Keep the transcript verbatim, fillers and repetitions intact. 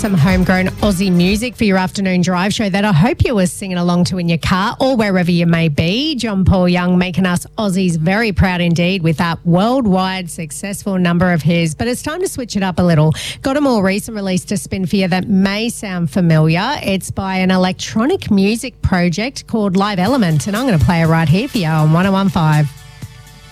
some homegrown Aussie music for your afternoon drive show that I hope you were singing along to in your car or wherever you may be. John Paul Young making us Aussies very proud indeed with that worldwide successful number of his. But it's time to switch it up a little. Got a more recent release to spin for you that may sound familiar. It's by an electronic music project called Live Element, and I'm going to play it right here for you on one oh one five.